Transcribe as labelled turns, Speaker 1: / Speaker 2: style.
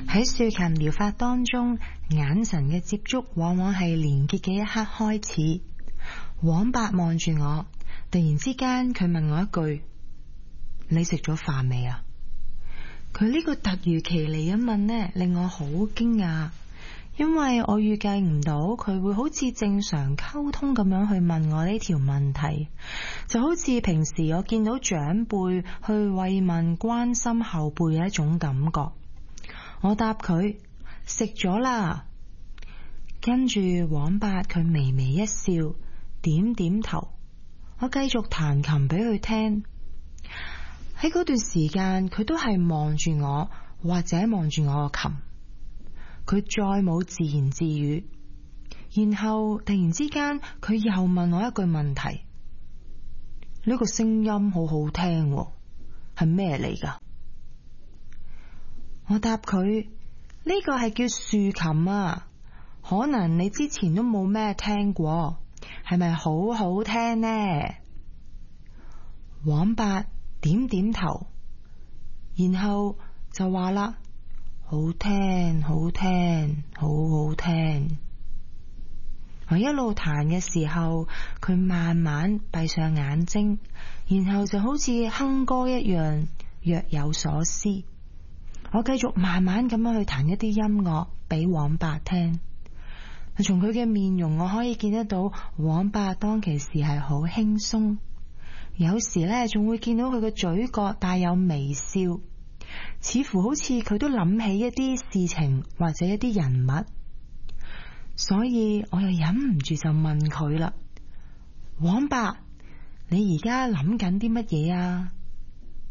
Speaker 1: 喺豎琴療法當中，眼神嘅接觸往往係連結嘅一刻開始。黃伯望住我，突然之間佢問我一句：你食咗飯未啊？佢呢個突如其來嘅問呢，令我好驚訝，因為我預計唔到佢會好似正常溝通咁樣去問我呢條問題，就好似平時我見到長輩去慰問關心後輩嘅一種感覺。我答佢食咗啦，跟住黃伯佢微微一笑，點點頭。我繼續彈琴俾佢聽。喺嗰段時間，佢都係望住我，或者望住我個琴。佢再冇自言自語，然後突然之間，佢又問我一句問題：呢個聲音好好聽喎，係咩嚟㗎？我答佢：呢個係叫豎琴啊，可能你之前都冇咩聽過，係咪好好聽呢？黃伯點點頭，然後就話啦：好聽，好聽，好好聽。我一路彈嘅時候，佢慢慢閉上眼睛，然後就好似哼歌一樣，若有所思。我繼續慢慢咁樣去彈一啲音樂俾黃伯聽。從佢嘅面容，我可以見得到黃伯當其時係好輕鬆，有時呢仲會見到佢嘅嘴角帶有微笑，似乎好似佢都諗起一啲事情或者一啲人物。所以我又忍唔住就問佢啦：黃伯，你而家諗緊啲乜嘢啊？